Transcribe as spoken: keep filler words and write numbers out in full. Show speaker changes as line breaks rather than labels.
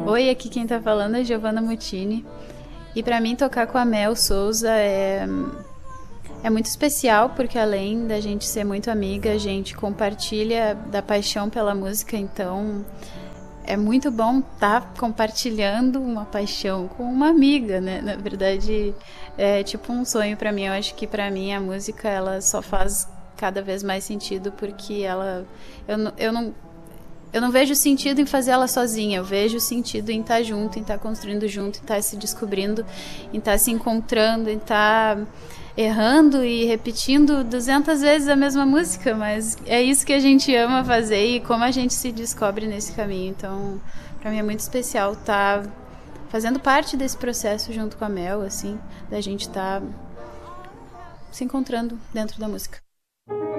Oi, aqui quem tá falando é Giovanna Mutini. E pra mim tocar com a Mel Souza é é muito especial porque além da gente ser muito amiga, a gente compartilha da paixão pela música, então é muito bom estar tá compartilhando uma paixão com uma amiga, né? Na verdade, é tipo um sonho pra mim. Eu acho que pra mim a música ela só faz cada vez mais sentido porque ela eu, não- eu não eu não vejo sentido em fazer ela sozinha, eu vejo sentido em estar junto, em estar construindo junto, em estar se descobrindo, em estar se encontrando, em estar errando e repetindo duzentas vezes a mesma música, mas é isso que a gente ama fazer e como a gente se descobre nesse caminho. Então, pra mim é muito especial estar fazendo parte desse processo junto com a Mel, assim, da gente estar se encontrando dentro da música.